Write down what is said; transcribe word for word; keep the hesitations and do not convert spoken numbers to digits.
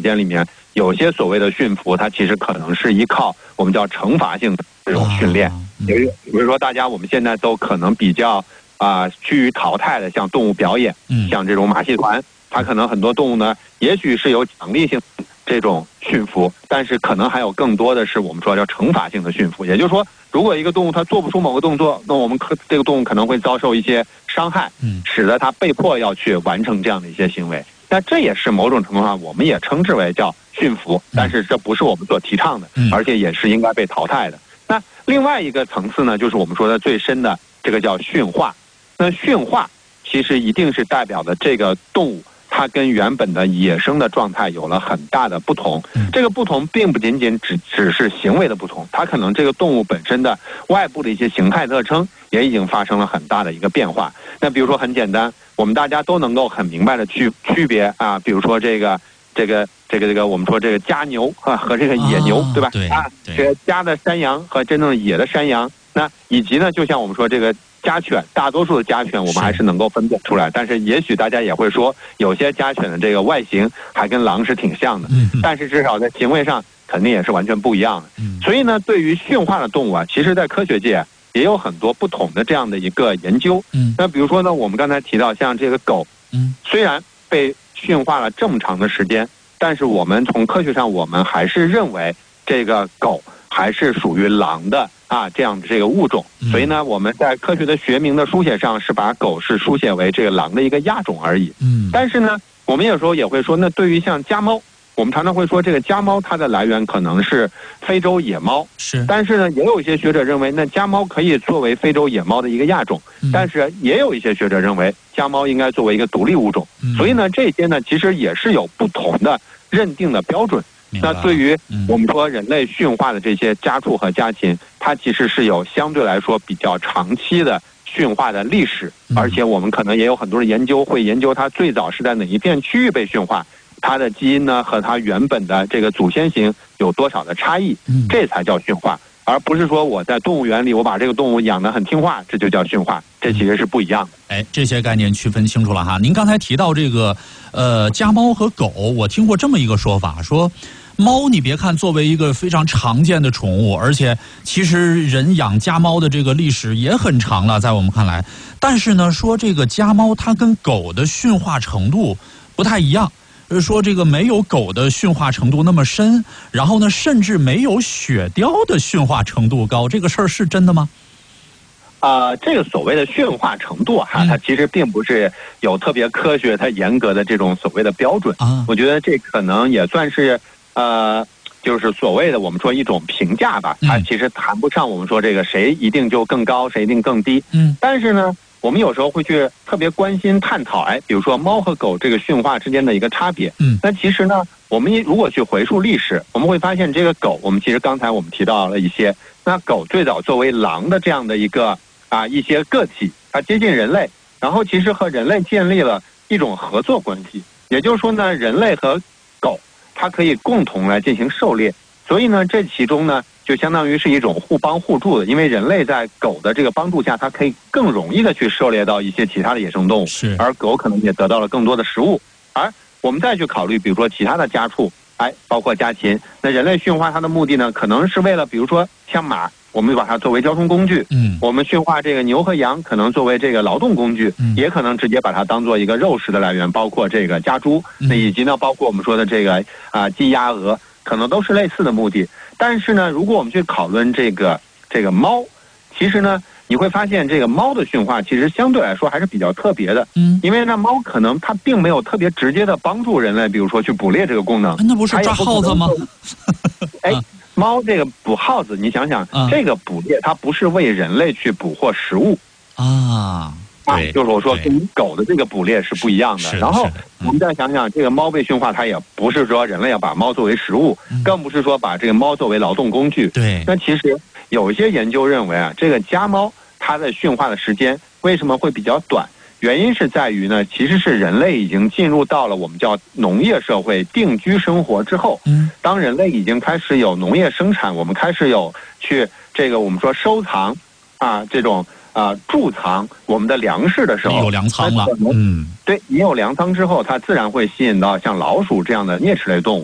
间里面，有些所谓的驯服，它其实可能是依靠我们叫惩罚性的这种训练。比如比如说，大家我们现在都可能比较啊、呃、趋于淘汰的，像动物表演，像这种马戏团，它可能很多动物呢，也许是有奖励性这种驯服，但是可能还有更多的是我们说叫惩罚性的驯服。也就是说，如果一个动物它做不出某个动作，那我们可这个动物可能会遭受一些伤害，使得它被迫要去完成这样的一些行为。那这也是某种程度上，我们也称之为叫驯服，但是这不是我们所提倡的，而且也是应该被淘汰的。那另外一个层次呢，就是我们说的最深的这个叫驯化。那驯化其实一定是代表的这个动物它跟原本的野生的状态有了很大的不同。这个不同并不仅仅只只是行为的不同，它可能这个动物本身的外部的一些形态特征也已经发生了很大的一个变化。那比如说很简单，我们大家都能够很明白的去区别啊，比如说这个这个这个这个我们说这个家牛啊和这个野牛， 啊、 对吧？ 对， 啊，这个家的山羊和真正野的山羊，那以及呢，就像我们说这个家犬，大多数的家犬我们还是能够分辨出来，但是也许大家也会说，有些家犬的这个外形还跟狼是挺像的， 嗯、 但是至少在行为上肯定也是完全不一样的。 嗯、 所以呢，对于驯化的动物啊，其实在科学界也有很多不同的这样的一个研究。 嗯， 那比如说呢，我们刚才提到像这个狗， 嗯， 虽然被驯化了这么长的时间，但是我们从科学上，我们还是认为这个狗还是属于狼的啊这样的这个物种。所以呢，我们在科学的学名的书写上是把狗是书写为这个狼的一个亚种而已。 嗯， 但是呢，我们有时候也会说，那对于像家猫，我们常常会说这个家猫它的来源可能是非洲野猫， 是， 但是呢，也有一些学者认为，那家猫可以作为非洲野猫的一个亚种， 嗯、 但是也有一些学者认为家猫应该作为一个独立物种。 嗯、 所以呢，这些呢其实也是有不同的认定的标准。那对于我们说人类驯化的这些家畜和家禽，它其实是有相对来说比较长期的驯化的历史，而且我们可能也有很多的研究会研究它最早是在哪一片区域被驯化，它的基因呢和它原本的这个祖先型有多少的差异，这才叫驯化，而不是说我在动物园里我把这个动物养得很听话，这就叫驯化，这其实是不一样的。 哎，这些概念区分清楚了哈。您刚才提到这个呃家猫和狗，我听过这么一个说法，说猫你别看作为一个非常常见的宠物，而且其实人养家猫的这个历史也很长了，在我们看来，但是呢说这个家猫它跟狗的驯化程度不太一样，说这个没有狗的驯化程度那么深，然后呢甚至没有雪貂的驯化程度高，这个事儿是真的吗？ 啊、呃，这个所谓的驯化程度哈、啊，它其实并不是有特别科学、它严格的这种所谓的标准啊。我觉得这可能也算是呃，就是所谓的我们说一种评价吧。它其实谈不上我们说这个谁一定就更高，谁一定更低。嗯，但是呢，我们有时候会去特别关心探讨，哎，比如说猫和狗这个驯化之间的一个差别。嗯，那其实呢，我们如果去回溯历史，我们会发现这个狗，我们其实刚才我们提到了一些，那狗最早作为狼的这样的一个。啊，一些个体，它接近人类，然后其实和人类建立了一种合作关系。也就是说呢，人类和狗它可以共同来进行狩猎，所以呢，这其中呢就相当于是一种互帮互助的。因为人类在狗的这个帮助下，它可以更容易的去狩猎到一些其他的野生动物， 是， 而狗可能也得到了更多的食物。而我们再去考虑，比如说其他的家畜，哎，包括家禽，那人类驯化它的目的呢，可能是为了，比如说像马。我们把它作为交通工具，嗯，我们驯化这个牛和羊，可能作为这个劳动工具，嗯，也可能直接把它当做一个肉食的来源，包括这个家猪，那、嗯、以及呢，包括我们说的这个啊鸡鸭鹅，可能都是类似的目的。但是呢，如果我们去讨论这个这个猫，其实呢，你会发现这个猫的驯化其实相对来说还是比较特别的，嗯，因为呢，猫可能它并没有特别直接的帮助人类，比如说去捕猎这个功能， 那不是抓耗子吗？ 哎。猫这个捕耗子，你想想，嗯、这个捕猎它不是为人类去捕获食物啊，对， 就是我说跟狗的这个捕猎是不一样的。然后我们再想想，这个猫被驯化，它也不是说人类要把猫作为食物，嗯、更不是说把这个猫作为劳动工具。 对， 那其实有一些研究认为啊，这个家猫它的驯化的时间为什么会比较短？原因是在于呢，其实是人类已经进入到了我们叫农业社会定居生活之后，嗯，当人类已经开始有农业生产，我们开始有去这个我们说收藏啊这种啊贮藏我们的粮食的时候， 有粮仓了，嗯， 对，你有粮仓之后，它自然会吸引到像老鼠这样的啮齿类动物。